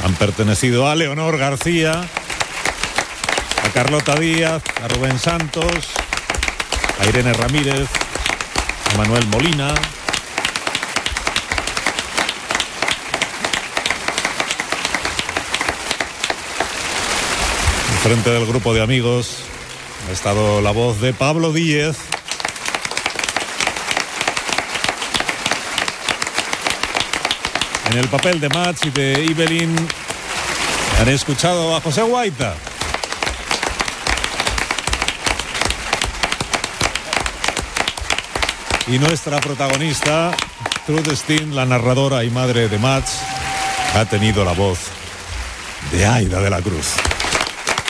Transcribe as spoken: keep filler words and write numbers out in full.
han pertenecido a Leonor García, a Carlota Díaz, a Rubén Santos, a Irene Ramírez, a Manuel Molina, al frente del grupo de amigos ha estado la voz de Pablo Díez. En el papel de Mats y de Ibelín han escuchado a José Guaita. Y nuestra protagonista, Trude Steen, la narradora y madre de Mats, ha tenido la voz de Aida de la Cruz.